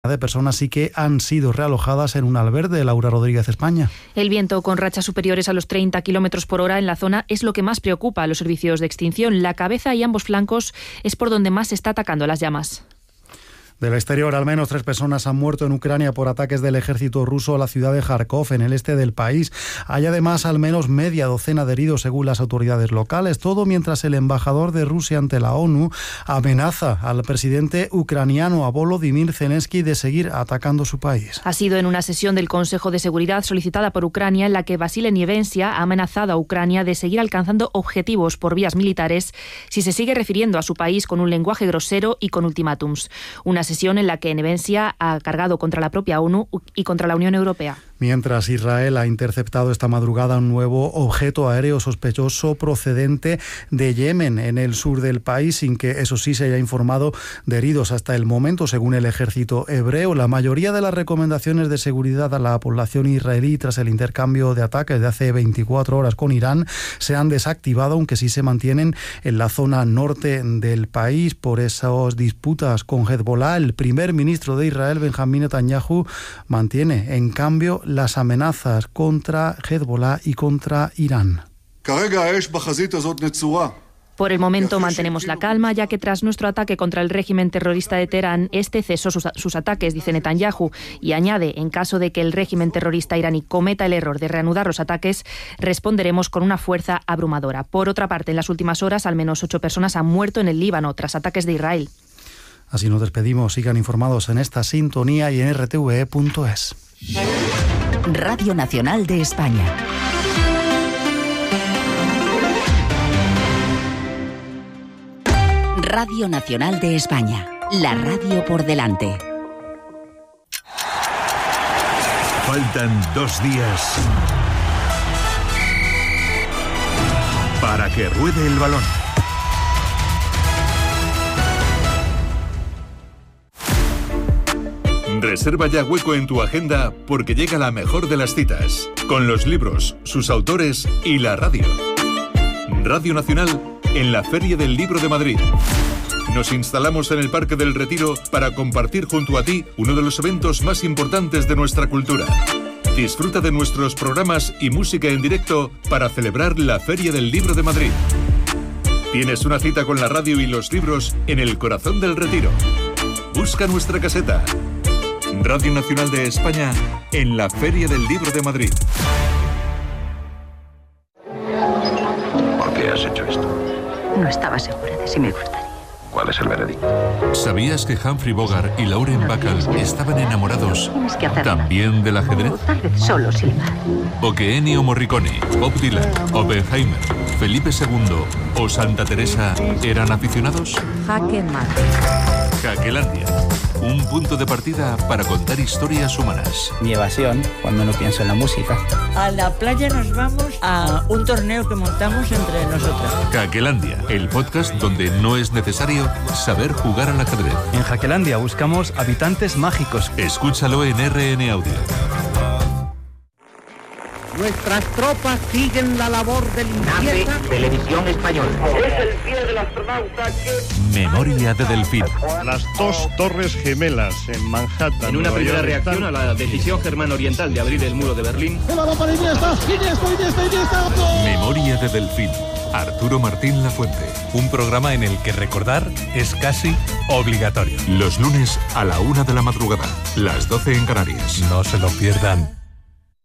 de personas sí que han sido realojadas en un albergue. Laura Rodríguez, España. El viento con rachas superiores a los 30 km por hora en la zona es lo que más preocupa a los servicios de extinción. La cabeza y ambos flancos es por donde más se está atacando las llamas. Del exterior, al menos 3 personas han muerto en Ucrania por ataques del ejército ruso a la ciudad de Kharkov, en el este del país. Hay además al menos media docena de heridos, según las autoridades locales. Todo mientras el embajador de Rusia ante la ONU amenaza al presidente ucraniano, a Volodymyr Zelensky, de seguir atacando su país. Ha sido en una sesión del Consejo de Seguridad solicitada por Ucrania, en la que Vasile Nevensia ha amenazado a Ucrania de seguir alcanzando objetivos por vías militares si se sigue refiriendo a su país con un lenguaje grosero y con ultimátums. Una sesión en la que Nevensia ha cargado contra la propia ONU y contra la Unión Europea. Mientras Israel ha interceptado esta madrugada un nuevo objeto aéreo sospechoso procedente de Yemen, en el sur del país, sin que, eso sí, se haya informado de heridos hasta el momento, según el ejército hebreo. La mayoría de las recomendaciones de seguridad a la población israelí tras el intercambio de ataques de hace 24 horas con Irán se han desactivado, aunque sí se mantienen en la zona norte del país por esas disputas con Hezbollah. El primer ministro de Israel, Benjamín Netanyahu, mantiene, en cambio, las amenazas contra Hezbollah y contra Irán. Por el momento mantenemos la calma, ya que tras nuestro ataque contra el régimen terrorista de Teherán, este cesó sus ataques, dice Netanyahu, y añade, en caso de que el régimen terrorista iraní cometa el error de reanudar los ataques, responderemos con una fuerza abrumadora. Por otra parte, en las últimas horas, al menos 8 personas han muerto en el Líbano tras ataques de Israel. Así nos despedimos. Sigan informados en esta sintonía y en rtve.es. Radio Nacional de España. Radio Nacional de España. La radio por delante. Faltan 2 días para que ruede el balón. Reserva ya hueco en tu agenda porque llega la mejor de las citas, con los libros, sus autores y la radio. Radio Nacional en la Feria del Libro de Madrid. Nos instalamos en el Parque del Retiro para compartir junto a ti uno de los eventos más importantes de nuestra cultura. Disfruta de nuestros programas y música en directo para celebrar la Feria del Libro de Madrid. Tienes una cita con la radio y los libros en el corazón del Retiro. Busca nuestra caseta. Radio Nacional de España en la Feria del Libro de Madrid. ¿Por qué has hecho esto? No estaba segura de si me gustaría. ¿Cuál es el veredicto? ¿Sabías que Humphrey Bogart y Lauren Bacall estaban enamorados también del ajedrez? Tal vez solo silbar. ¿O que Ennio Morricone, Bob Dylan, Oppenheimer, Felipe II o Santa Teresa eran aficionados? Jaque mate. Jaquelandia. Un punto de partida para contar historias humanas. Mi evasión cuando no pienso en la música. A la playa nos vamos a un torneo que montamos entre nosotros. Jaquelandia, el podcast donde no es necesario saber jugar al ajedrez. En Jaquelandia buscamos habitantes mágicos. Escúchalo en RN Audio. Nuestras tropas siguen la labor de limpieza. Televisión Española. Es el día del astronauta que... Memoria de Delfín. Las 2 torres gemelas en Manhattan. En una primera reacción a la decisión germano-oriental de abrir el muro de Berlín. Memoria de Delfín. Arturo Martín Lafuente. Un programa en el que recordar es casi obligatorio. Los lunes a la 1 de la madrugada, las 12 en Canarias. No se lo pierdan.